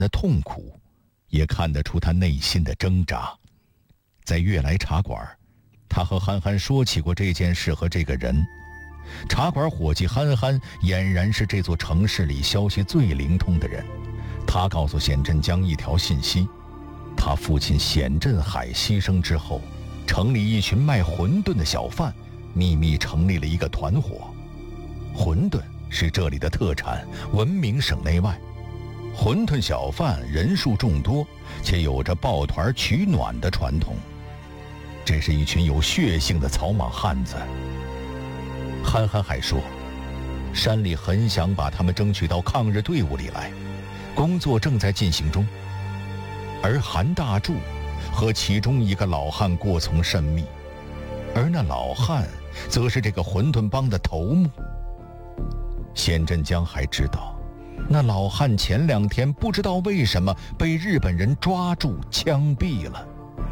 的痛苦，也看得出他内心的挣扎。在悦来茶馆，他和憨憨说起过这件事和这个人。茶馆伙计憨憨俨然是这座城市里消息最灵通的人。他告诉显振江一条信息：他父亲显振海牺牲之后，城里一群卖馄饨的小贩秘密成立了一个团伙。馄饨是这里的特产，闻名省内外。馄饨小贩人数众多，且有着抱团取暖的传统。这是一群有血性的草莽汉子。憨憨还说，山里很想把他们争取到抗日队伍里来，工作正在进行中。而韩大柱和其中一个老汉过从甚密，而那老汉则是这个馄饨帮的头目。显振江还知道，那老汉前2天不知道为什么被日本人抓住枪毙了。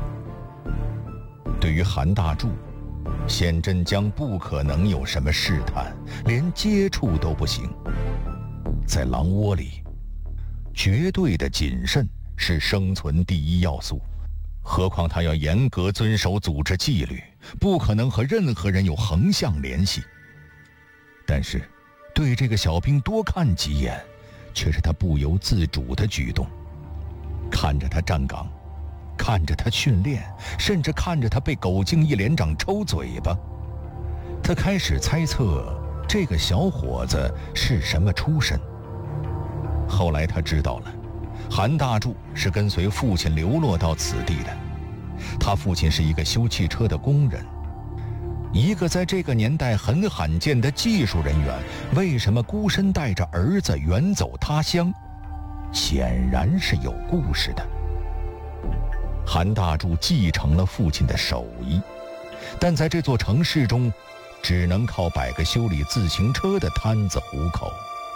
对于韩大柱，显振江不可能有什么试探，连接触都不行。在狼窝里，绝对的谨慎是生存第一要素，何况他要严格遵守组织纪律，不可能和任何人有横向联系。但是对这个小兵多看几眼，却是他不由自主的举动。看着他站岗，看着他训练，甚至看着他被狗敬一连长抽嘴巴，他开始猜测这个小伙子是什么出身。后来他知道了，韩大柱是跟随父亲流落到此地的。他父亲是一个修汽车的工人，一个在这个年代很罕见的技术人员，为什么孤身带着儿子远走他乡？显然是有故事的。韩大柱继承了父亲的手艺，但在这座城市中，只能靠摆个修理自行车的摊子糊口。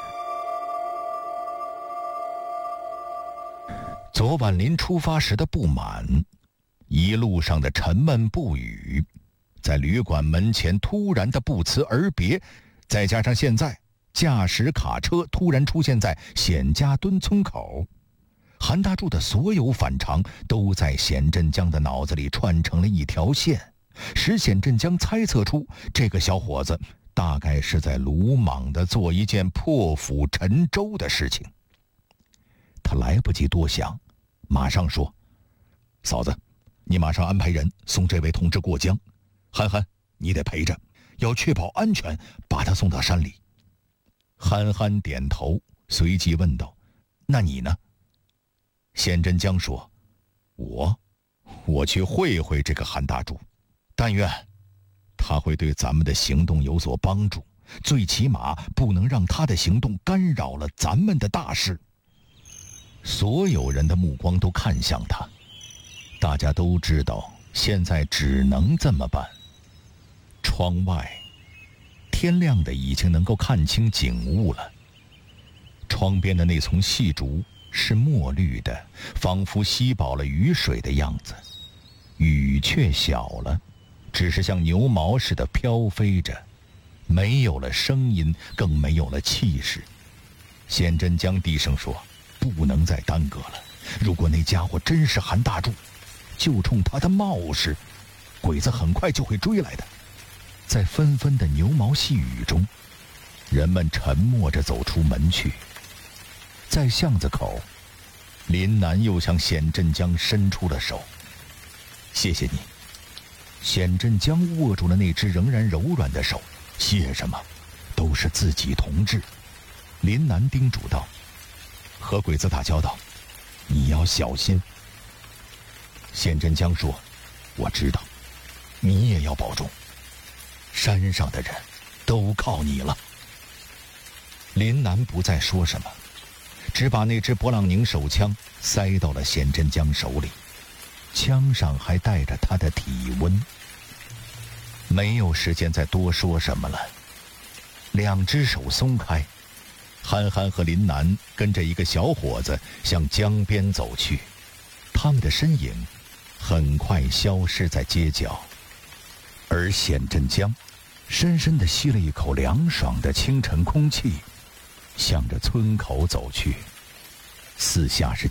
昨晚临出发时的不满，一路上的沉闷不语，在旅馆门前突然的不辞而别，再加上现在驾驶卡车突然出现在显家墩村口，韩大柱的所有反常都在显振江的脑子里串成了一条线，使显振江猜测出这个小伙子大概是在鲁莽地做一件破釜沉舟的事情。他来不及多想，马上说：嫂子，你马上安排人送这位同志过江，憨憨你得陪着，要确保安全，把他送到山里。憨憨点头，随即问道：那你呢？显振江说：我去会会这个韩大柱，但愿他会对咱们的行动有所帮助，最起码不能让他的行动干扰了咱们的大事。所有人的目光都看向他，大家都知道现在只能这么办。窗外天亮的已经能够看清景物了，窗边的那丛细竹是墨绿的，仿佛吸饱了雨水的样子，雨却小了，只是像牛毛似的飘飞着，没有了声音，更没有了气势。显振江低声说：不能再耽搁了，如果那家伙真是韩大柱，就冲他的冒失，鬼子很快就会追来的。在纷纷的牛毛细雨中，人们沉默着走出门去。在巷子口，林南又向显振江伸出了手。谢谢你。显振江握住了那只仍然柔软的手。谢什么，都是自己同志。林南叮嘱道：和鬼子打交道，你要小心。显振江说：我知道，你也要保重，山上的人都靠你了。林南不再说什么，只把那支勃朗宁手枪塞到了显振江手里，枪上还带着他的体温。没有时间再多说什么了，两只手松开，憨憨和林南跟着一个小伙子向江边走去，他们的身影很快消失在街角。而显振江深深地吸了一口凉爽的清晨空气，向着村口走去，四下是